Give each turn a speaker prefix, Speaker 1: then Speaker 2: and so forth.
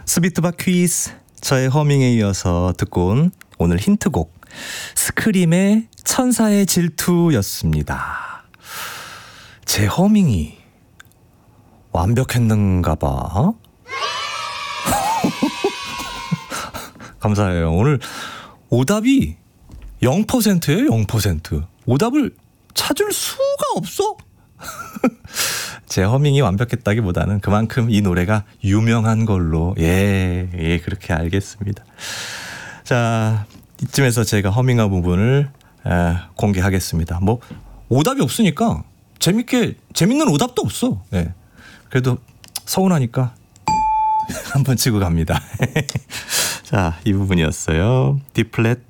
Speaker 1: 스비트바 퀴즈 저의 허밍에 이어서 듣고 온 오늘 힌트곡 스크림의 천사의 질투였습니다. 제 허밍이 완벽했는가 봐. 감사해요. 오늘 오답이 0%예요. 0%. 오답을 찾을 수가 없어. 제 허밍이 완벽했다기보다는 그만큼 이 노래가 유명한 걸로 그렇게 알겠습니다. 자, 이쯤에서 제가 허밍한 부분을 공개하겠습니다. 뭐 오답이 없으니까 재밌는 오답도 없어. 그래도 서운하니까 한번 치고 갑니다. 자, 이 부분이었어요. D 플랫